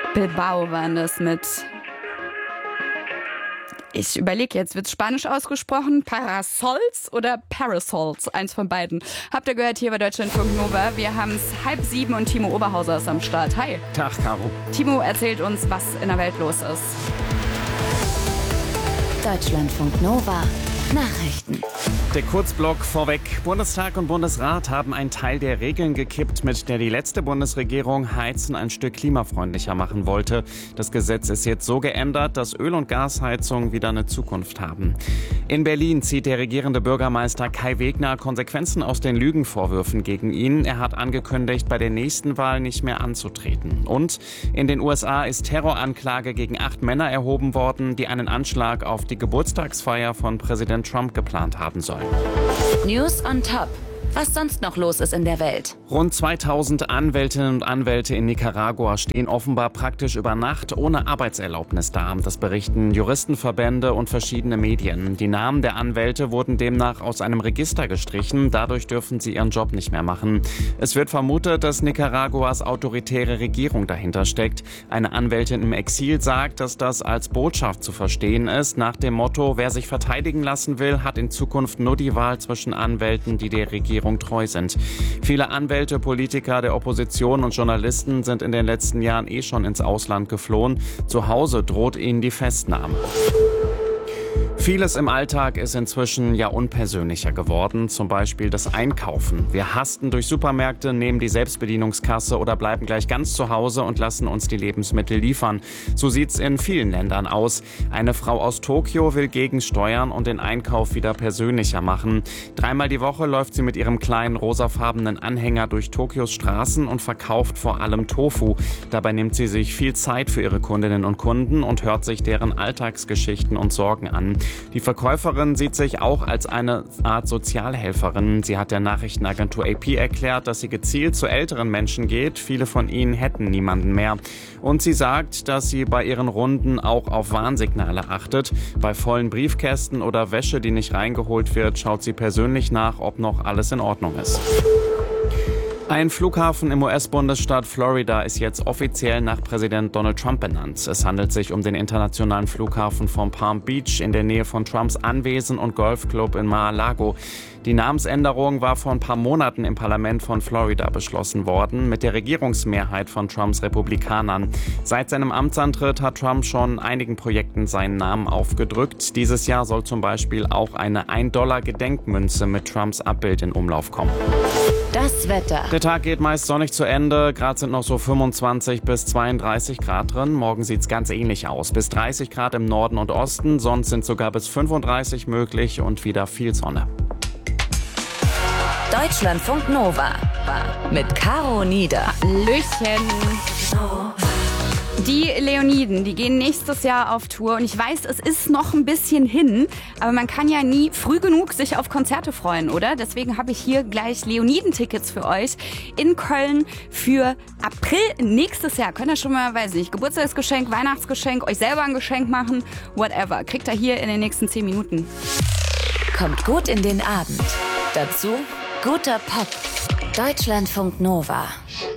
Bilbao waren das mit... Ich überlege jetzt, wird Spanisch ausgesprochen? Parasols oder Parasols? Eins von beiden. Habt ihr gehört hier bei Deutschlandfunk Nova? Wir haben es 6:30 und Timo Oberhauser ist am Start. Hi. Tag, Caro. Timo erzählt uns, was in der Welt los ist. Deutschlandfunk Nova. Nachrichten. Der Kurzblock vorweg. Bundestag und Bundesrat haben einen Teil der Regeln gekippt, mit der die letzte Bundesregierung Heizen ein Stück klimafreundlicher machen wollte. Das Gesetz ist jetzt so geändert, dass Öl- und Gasheizungen wieder eine Zukunft haben. In Berlin zieht der regierende Bürgermeister Kai Wegner Konsequenzen aus den Lügenvorwürfen gegen ihn. Er hat angekündigt, bei der nächsten Wahl nicht mehr anzutreten. Und in den USA ist Terroranklage gegen 8 Männer erhoben worden, die einen Anschlag auf die Geburtstagsfeier von Präsident Trump geplant haben sollen. News on top. Was sonst noch los ist in der Welt. Rund 2000 Anwältinnen und Anwälte in Nicaragua stehen offenbar praktisch über Nacht ohne Arbeitserlaubnis da. Das berichten Juristenverbände und verschiedene Medien. Die Namen der Anwälte wurden demnach aus einem Register gestrichen. Dadurch dürfen sie ihren Job nicht mehr machen. Es wird vermutet, dass Nicaraguas autoritäre Regierung dahinter steckt. Eine Anwältin im Exil sagt, dass das als Botschaft zu verstehen ist. Nach dem Motto, wer sich verteidigen lassen will, hat in Zukunft nur die Wahl zwischen Anwälten, die der Regierung treu sind. Viele Anwälte, Politiker der Opposition und Journalisten sind in den letzten Jahren schon ins Ausland geflohen. Zu Hause droht ihnen die Festnahme. Vieles im Alltag ist inzwischen ja unpersönlicher geworden, zum Beispiel das Einkaufen. Wir hasten durch Supermärkte, nehmen die Selbstbedienungskasse oder bleiben gleich ganz zu Hause und lassen uns die Lebensmittel liefern. So sieht's in vielen Ländern aus. Eine Frau aus Tokio will gegensteuern und den Einkauf wieder persönlicher machen. 3-mal die Woche läuft sie mit ihrem kleinen rosafarbenen Anhänger durch Tokios Straßen und verkauft vor allem Tofu. Dabei nimmt sie sich viel Zeit für ihre Kundinnen und Kunden und hört sich deren Alltagsgeschichten und Sorgen an. Die Verkäuferin sieht sich auch als eine Art Sozialhelferin. Sie hat der Nachrichtenagentur AP erklärt, dass sie gezielt zu älteren Menschen geht. Viele von ihnen hätten niemanden mehr. Und sie sagt, dass sie bei ihren Runden auch auf Warnsignale achtet. Bei vollen Briefkästen oder Wäsche, die nicht reingeholt wird, schaut sie persönlich nach, ob noch alles in Ordnung ist. Ein Flughafen im US-Bundesstaat Florida ist jetzt offiziell nach Präsident Donald Trump benannt. Es handelt sich um den internationalen Flughafen von Palm Beach in der Nähe von Trumps Anwesen und Golfclub in Mar-a-Lago. Die Namensänderung war vor ein paar Monaten im Parlament von Florida beschlossen worden, mit der Regierungsmehrheit von Trumps Republikanern. Seit seinem Amtsantritt hat Trump schon einigen Projekten seinen Namen aufgedrückt. Dieses Jahr soll zum Beispiel auch eine $1 mit Trumps Abbild in Umlauf kommen. Das Wetter. Der Tag geht meist sonnig zu Ende. Gerade sind noch so 25 bis 32 Grad drin. Morgen sieht's ganz ähnlich aus. Bis 30 Grad im Norden und Osten. Sonst sind sogar bis 35 möglich und wieder viel Sonne. Deutschlandfunk Nova. Mit Caro Nieder. Hallöchen. Die Leoniden, die gehen nächstes Jahr auf Tour und ich weiß, es ist noch ein bisschen hin, aber man kann ja nie früh genug sich auf Konzerte freuen, oder? Deswegen habe ich hier gleich Leoniden-Tickets für euch in Köln für April nächstes Jahr. Könnt ihr schon mal, weiß nicht, Geburtstagsgeschenk, Weihnachtsgeschenk, euch selber ein Geschenk machen, whatever. Kriegt ihr hier in den nächsten 10 Minuten. Kommt gut in den Abend. Dazu guter Pop. Deutschlandfunk Nova.